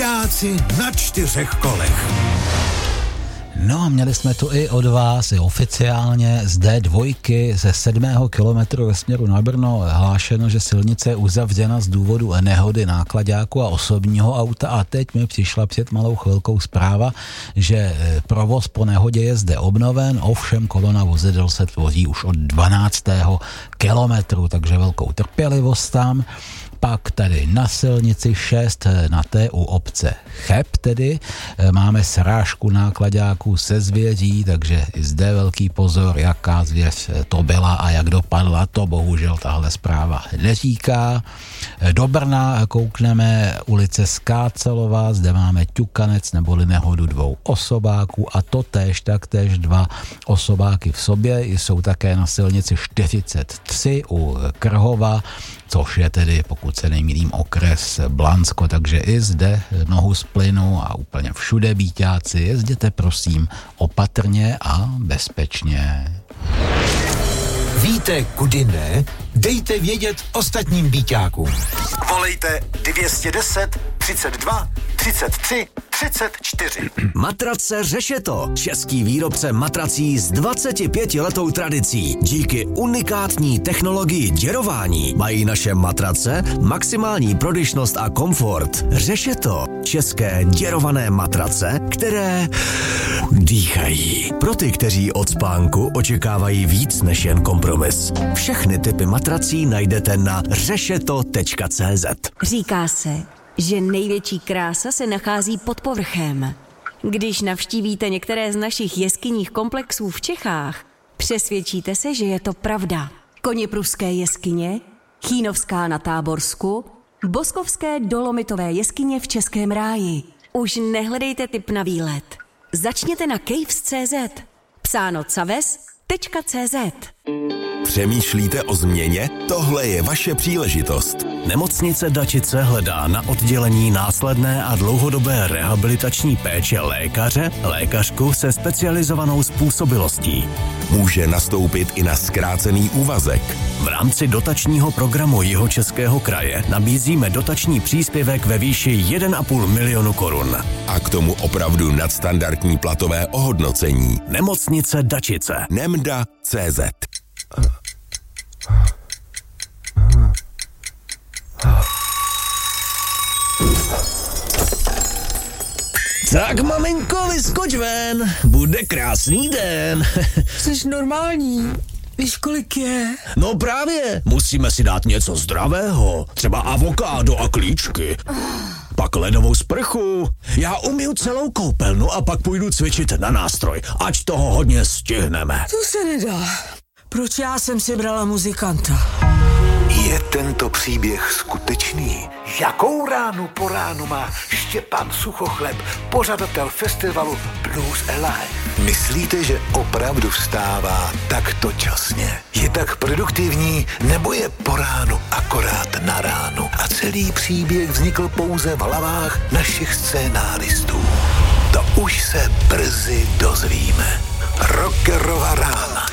Byťáci na 4 kolech. No a měli jsme tu i od vás, i oficiálně z D2 ze 7. kilometru ve směru na Brno hlášeno, že silnice je uzavřena z důvodu nehody náklaďáku a osobního auta a teď mi přišla před malou chvilkou zpráva, že provoz po nehodě je zde obnoven, ovšem kolona vozidel se tvoří už od 12. kilometru, takže velkou trpělivost tam. Pak tady na silnici 6 na té u obce Cheb tedy máme srážku náklaďáků se zvěří, takže i zde velký pozor, jaká zvěř to byla a jak dopadla, to bohužel tahle zpráva neříká. Do Brna koukneme ulice Skácelová, zde máme ťukanec neboli nehodu 2 osobáků a to taktéž 2 osobáky v sobě, jsou také na silnici 43 u Krhova, což je tedy, pokud se nemýlím, okres Blansko, takže i zde nohu z plynu a úplně všude byťáci, jezděte prosím opatrně a bezpečně. Víte, kudy ne? Dejte vědět ostatním byťákům. Volejte 210 32 33 34. Matrace Řešeto. Český výrobce matrací s 25letou tradicí. Díky unikátní technologii děrování mají naše matrace maximální prodyšnost a komfort. Řešeto. České děrované matrace, které dýchají. Pro ty, kteří od spánku očekávají víc než jen kompromis. Všechny typy matrací najdete na řešeto.cz. Říká se, že největší krása se nachází pod povrchem. Když navštívíte některé z našich jeskyních komplexů v Čechách, přesvědčíte se, že je to pravda. Koněpruské jeskyně, Chýnovská na Táborsku, Boskovské dolomitové jeskyně v Českém ráji. Už nehledejte tip na výlet. Začněte na caves.cz. Psáno caves.cz. Přemýšlíte o změně? Tohle je vaše příležitost. Nemocnice Dačice hledá na oddělení následné a dlouhodobé rehabilitační péče lékaře, lékařku se specializovanou způsobilostí. Může nastoupit i na zkrácený úvazek. V rámci dotačního programu Jihočeského kraje nabízíme dotační příspěvek ve výši 1,5 milionu korun. A k tomu opravdu nadstandardní platové ohodnocení. Nemocnice Dačice. Nemda.cz. Tak, maminko, vyskoč ven. Bude krásný den. Jsi normální. Víš, kolik je? No právě, musíme si dát něco zdravého. Třeba avokádo a klíčky. Pak ledovou sprchu. Já umiju celou koupelnu a pak půjdu cvičit na nástroj, ať toho hodně stihneme. To se nedá. Proč já jsem si brala muzikanta? Je tento příběh skutečný? Jakou ránu po ránu má Štěpán Suchochleb, pořadatel festivalu Blues Alive? Myslíte, že opravdu vstává takto časně? Je tak produktivní, nebo je po ránu akorát na ránu? A celý příběh vznikl pouze v hlavách našich scénáristů. To už se brzy dozvíme. Rockerova rána.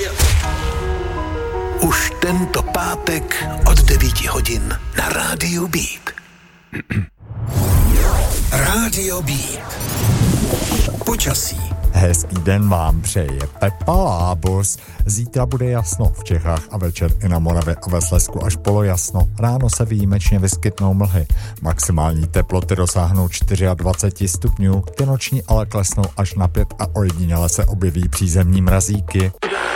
Už tento pátek od 9 hodin na Rádiu Beat. Rádio Beat. Počasí. Hezký den vám přeje Pepa Lábos. Zítra bude jasno v Čechách a večer i na Moravě a ve Slezsku až polojasno. Ráno se výjimečně vyskytnou mlhy. Maximální teploty dosáhnou 24 stupňů, ty noční ale klesnou až na 5 a ojediněle se objeví přízemní mrazíky.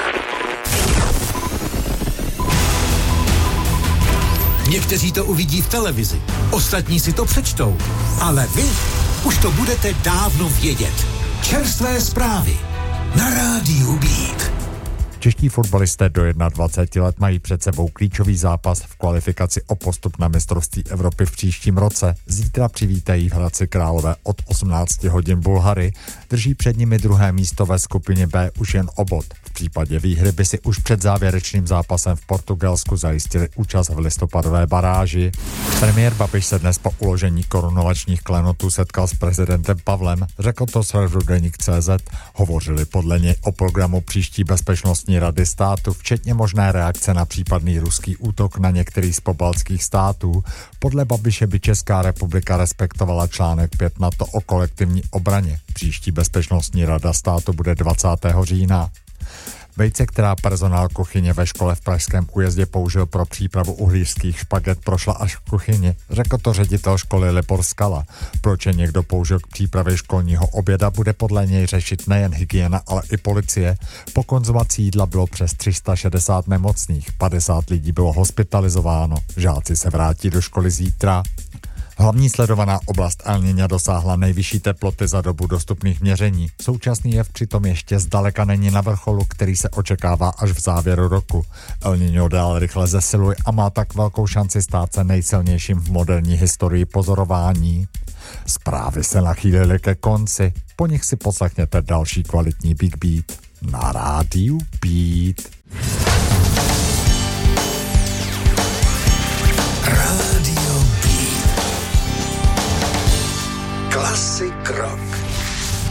Někteří to uvidí v televizi, ostatní si to přečtou, ale vy už to budete dávno vědět. Čerstvé zprávy na Rádiu Beat. Čeští fotbalisté do 21 let mají před sebou klíčový zápas v kvalifikaci o postup na mistrovství Evropy v příštím roce. Zítra přivítají v Hradci Králové od 18 hodin Bulhary. Drží před nimi druhé místo ve skupině B už jen o bod. V případě výhry by si už před závěrečným zápasem v Portugalsku zajistili účast v listopadové baráži. Premiér Babiš se dnes po uložení korunovačních klenotů setkal s prezidentem Pavlem. Řekl to serveru Deník.cz. Hovořili podle něj o programu příští bezpečnostní bezpečnostní rady státu, včetně možné reakce na případný ruský útok na některý z pobaltských států. Podle Babiše by Česká republika respektovala článek 5 NATO o kolektivní obraně. Příští bezpečnostní rada státu bude 20. října. Vejce, která personál kuchyně ve škole v Pražském Újezdě použil pro přípravu uhlířských špaget, prošla až v kuchyni. Řekl to ředitel školy Libor Skala. Proč je někdo použil k přípravě školního oběda, bude podle něj řešit nejen hygiena, ale i policie. Po konzumaci jídla bylo přes 360 nemocných, 50 lidí bylo hospitalizováno. Žáci se vrátí do školy zítra. Hlavní sledovaná oblast El Niña dosáhla nejvyšší teploty za dobu dostupných měření. Současný jev přitom ještě zdaleka není na vrcholu, který se očekává až v závěru roku. El Niño dál rychle zesiluje a má tak velkou šanci stát se nejsilnějším v moderní historii pozorování. Zprávy se nachýlily ke konci, po nich si poslechněte další kvalitní Big Beat na rádiu Beat. Rádio Beat. Klasik rock.